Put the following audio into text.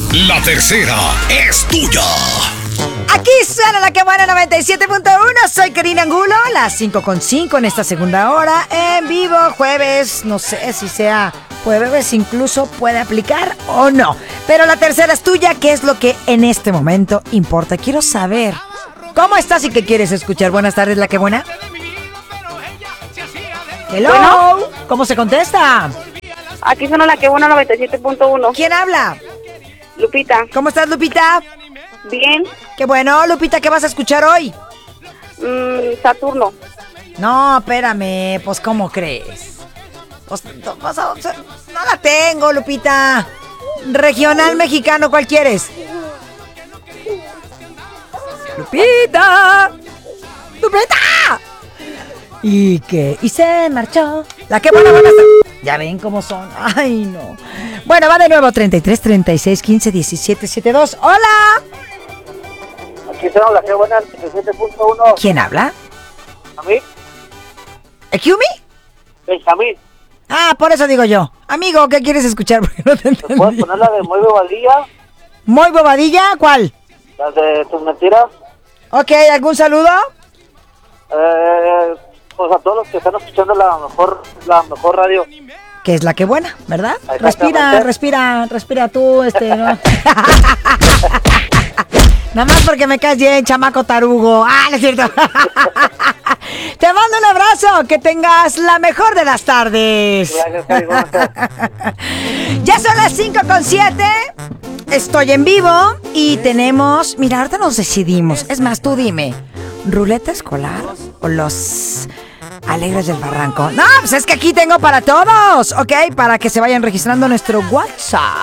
La tercera es tuya. Aquí suena la que buena 97.1. Soy Karina Angulo. Las 5:05 en esta segunda hora. En vivo, jueves. No sé si sea jueves, incluso puede aplicar o no. Pero la tercera es tuya, que es lo que en este momento importa. Quiero saber cómo estás y qué quieres escuchar. Buenas tardes, la que buena. Hello. Bueno. ¿Cómo se contesta? Aquí suena la que buena 97.1. ¿Quién habla? Lupita. ¿Cómo estás, Lupita? Bien. Qué bueno, Lupita, ¿qué vas a escuchar hoy? Saturno. No, espérame, pues ¿cómo crees? Pues, no la tengo, Lupita. Regional mexicano, ¿cuál quieres? ¡Lupita! ¡Lupita! ¿Y qué? Y se marchó. La que buena. Ya ven cómo son. Ay, no. Bueno, va de nuevo. 33, 36, 15, 17, 72. ¡Hola! Aquí tengo la que buena 97.1. ¿Quién habla? ¿A mí? ¿Excuse me? Benjamín. Ah, por eso digo yo. Amigo, ¿qué quieres escuchar? Porque no te ¿Me entendí. puedes poner la de Muy Bobadilla? ¿Muy bobadilla? ¿Cuál? ¿La de Tus Mentiras? Ok, ¿algún saludo? Pues a todos los que están escuchando la mejor radio. Que es la que buena, ¿verdad? Exactamente. Respira tú, ¿no? Nada más porque me caes bien, chamaco tarugo. Ah, no es cierto. Te mando un abrazo, que tengas la mejor de las tardes. Gracias, Cari. Ya son las 5:07. Estoy en vivo y tenemos... Mira, ahorita nos decidimos. Es más, tú dime, ¿ruleta escolar o los Alegres del Barranco? No, pues es que aquí tengo para todos, ¿ok? Para que se vayan registrando nuestro WhatsApp.